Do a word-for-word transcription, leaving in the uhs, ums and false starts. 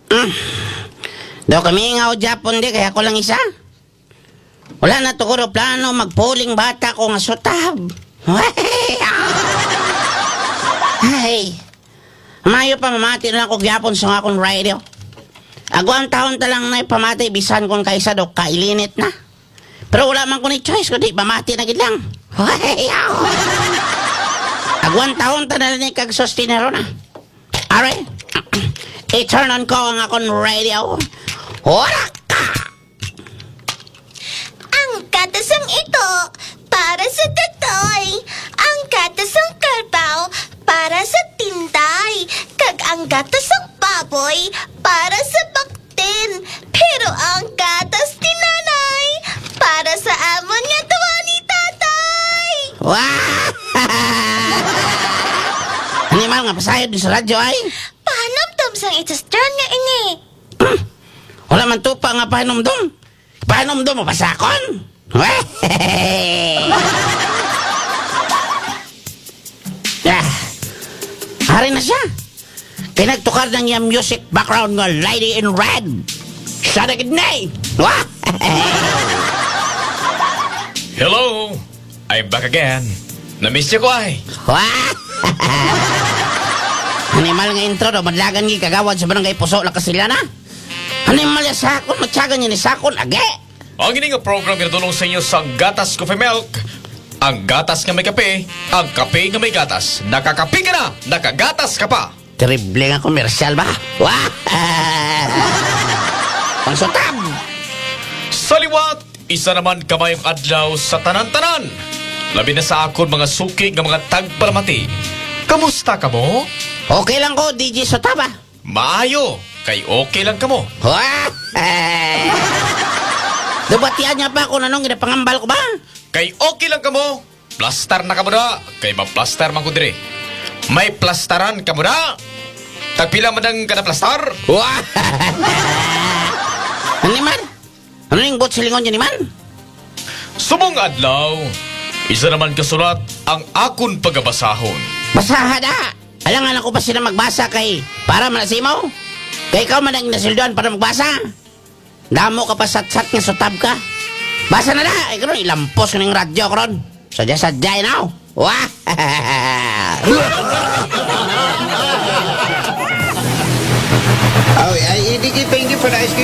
Mm. Daw kami nga o Japon di, kaya ko lang isa. Wala na to ko plano, magpuling bata ko nga sutab. Ay, mayo pa mamati na ako Japon sa akong radio. Agwang taon ta lang na ipamati, bisan kong kaisa do, kailinit na. Pero wala man ko ni choice, kundi pamati na gid lang. Agwang taon ta na ni kag sustinero na. Are, i-turn on ko ang akong radio. Wala ka! Ang katasang ito para sa tatoy. Ang katasang karbaw para sa tinday. Kag ang gatasang baboy para sa baktin. Pero ang gatas ni nanay para sa amon nga tuwa ni tatay. Wah! Animal nga pasayod din sa radyo ay. Panom tamsang itasturn nga ini. Wala man tupa nga pahinumdum. Pahinumdum mo pasakon. Ah, hari na siya. Pinagtukar ng yung music background nga Lady in Red. Siya na gidnay. Hello! I'm back again. Na-miss niyo ko ay. Animal nga intro do, madlagan nga kagawad sa barangay Puso la kasila na. Animal nga sakon, matyagan niya ni sakon, age. Ang ini nga program pinatulong sa inyo sa Gatas Coffee Milk. Ang gatas nga may kape, ang kape nga may gatas. Nakakape ka na, nakagatas ka pa. Terrible nga komersyal ba? Wah! Pangsutab! Sa liwat, isa naman kamayong adlaw sa tanan-tanan. Labi na sa akon mga suki nga mga tagpalamati. Kamusta ka mo? Okay lang ko, D J Sotaba. Maayo, kay okay lang ka mo. Wah! Dubatian niya pa kung anong ginapangambal ko ba? Kay okay lang ka mo. Plaster na ka mo na, kay ma-plaster man ko dire. May plastaran ka mo na. Tagpila man ang kada plastar. Wah! Ano naman? Ano yung bot silingon niya naman? Subong adlaw, isa naman kasulat ang akon pagabasahon. Basaha na! Alangan ako pa sila magbasa kay para malasimaw. Kay ikaw man ang nasildoan para magbasa. Damo ka pa sat-sat nga sutab ka. Basa na na! Ay karon ilampos ko ng radyo karon. Sadya-sadya na. Wah! Oh, I, I, thank you for the ice cream.